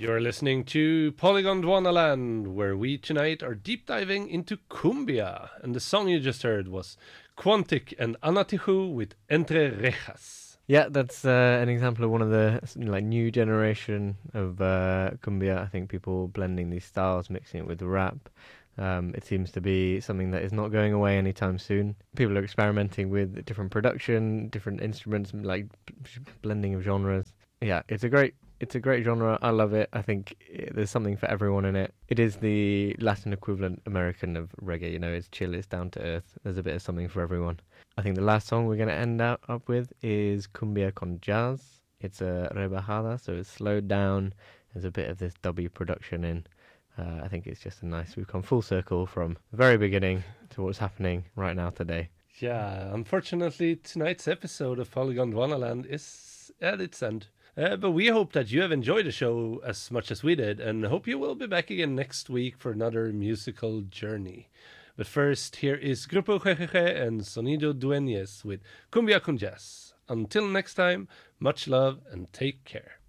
You're listening to Polygon Dwanaland, where we tonight are deep diving into cumbia. And the song you just heard was Quantic and Anatihu with Entre Rejas. Yeah, that's an example of one of the new generation of cumbia. I think people blending these styles, mixing it with rap. It seems to be something that is not going away anytime soon. People are experimenting with different production, different instruments, blending of genres. Yeah, it's a great genre. I love it. I think there's something for everyone in it. It is the Latin equivalent American of reggae. It's chill, it's down to earth. There's a bit of something for everyone. I think the last song we're going to end up with is Cumbia con Jazz. It's a rebajada, so it's slowed down. There's a bit of this dubby production in. I think it's just we've come full circle from the very beginning to what's happening right now today. Yeah, unfortunately, tonight's episode of Polygon Dwanaland is at its end. But we hope that you have enjoyed the show as much as we did, and hope you will be back again next week for another musical journey. But first, here is Grupo Jejeje and Sonido Dueñez with Cumbia con Jazz. Until next time, much love and take care.